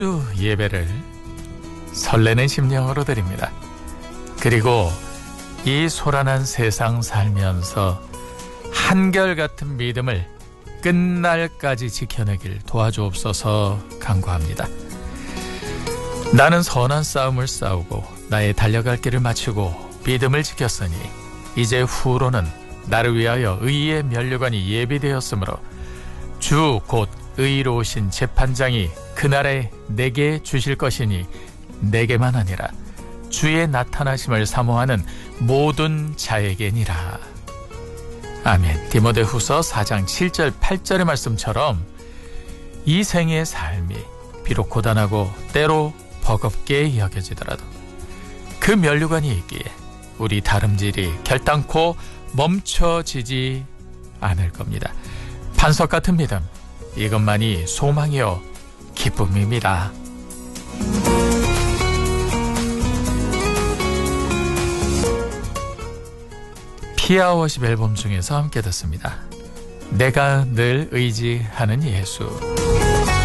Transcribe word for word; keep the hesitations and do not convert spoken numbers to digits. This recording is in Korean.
예배를 설레는 심령으로 드립니다. 그리고 이 소란한 세상 살면서 한결같은 믿음을 끝날까지 지켜내길 도와주옵소서 간구합니다. 나는 선한 싸움을 싸우고 나의 달려갈 길을 마치고 믿음을 지켰으니 이제 후로는 나를 위하여 의의 면류관이 예비되었으므로 주 곧 의로우신 재판장이 그날에 내게 주실 것이니 내게만 아니라 주의 나타나심을 사모하는 모든 자에게니라. 아멘. 디모데후서 사 장 칠 절 팔 절의 말씀처럼 이 생의 삶이 비록 고단하고 때로 버겁게 여겨지더라도 그 면류관이 있기에 우리 다름질이 결단코 멈춰지지 않을 겁니다. 반석 같은 믿음, 이것만이 소망이요 기쁨입니다. 피아 워십 앨범 중에서 함께 듣습니다. 내가 늘 의지하는 예수.